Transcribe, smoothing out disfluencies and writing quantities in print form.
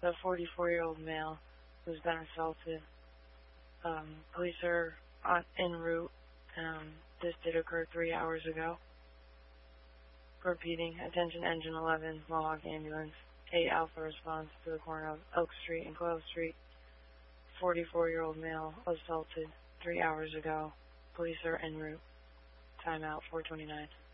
the 44-year-old male who's been assaulted. Police are en route. This did occur 3 hours ago. Repeating, attention engine 11, Mohawk ambulance. 8 Alpha responds to the corner of Elk Street and Coyle Street. 44-year-old male assaulted 3 hours ago. Police are en route. Timeout 4:29.